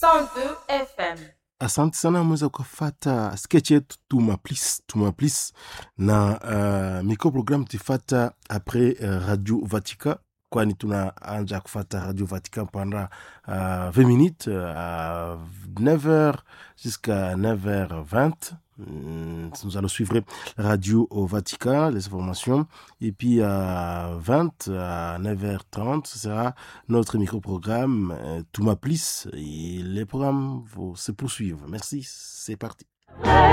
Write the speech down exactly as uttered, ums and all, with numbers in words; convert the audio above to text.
cent deux F M. Asante sana, mweza kufata sketch yetu Tuma Please, Tuma Please na uh, micro program tifata après uh, Radio Vatika, kwani tunaanza kufata Radio Vatika pendant uh, vingt minutes à uh, neuf heures jusqu'à neuf heures vingt. Nous allons suivre Radio Vatican, les informations. Et puis à vingt, à neuf heures trente, ce sera notre micro-programme euh, Tuma Please. Et les programmes vont se poursuivre. Merci, c'est parti.